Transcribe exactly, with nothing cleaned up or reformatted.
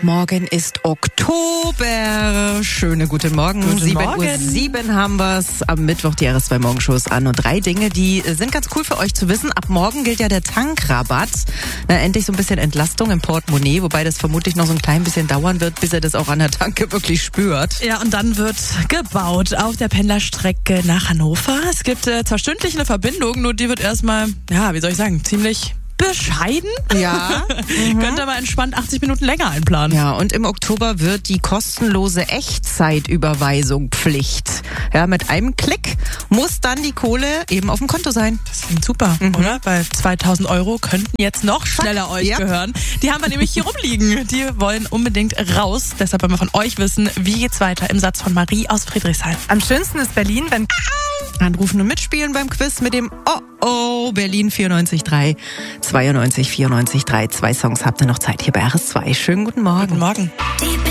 Morgen ist Oktober. Schönen guten Morgen. Guten sieben Morgen. Uhr sieben haben wir's. Am Mittwoch die R S zwei Morgenshows an. Und drei Dinge, die sind ganz cool für euch zu wissen. Ab morgen gilt ja der Tankrabatt. Na, endlich so ein bisschen Entlastung im Portemonnaie, wobei das vermutlich noch so ein klein bisschen dauern wird, bis er das auch an der Tanke wirklich spürt. Ja, und dann wird gebaut auf der Pendlerstrecke nach Hannover. Es gibt äh, zwar stündlich eine Verbindung, nur die wird erstmal, ja, wie soll ich sagen, ziemlich bescheiden. Ja. Mhm. Könnt ihr mal entspannt achtzig Minuten länger einplanen. Ja, und im Oktober wird die kostenlose Echtzeitüberweisung Pflicht. Ja, mit einem Klick muss dann die Kohle eben auf dem Konto sein. Das klingt super, mhm. oder? Weil zweitausend Euro könnten jetzt noch schneller euch ja. gehören. Die haben wir nämlich hier rumliegen. Die wollen unbedingt raus. Deshalb wollen wir von euch wissen, wie geht's weiter im Satz von Marie aus Friedrichshain. Am schönsten ist Berlin, wenn... Anrufen und mitspielen beim Quiz mit dem Oh Oh Berlin vierundneunzig Komma drei, zweiundneunzig, vierundneunzig Komma drei. Zwei Songs habt ihr noch Zeit hier bei R S zwei. Schönen guten Morgen. Guten Morgen.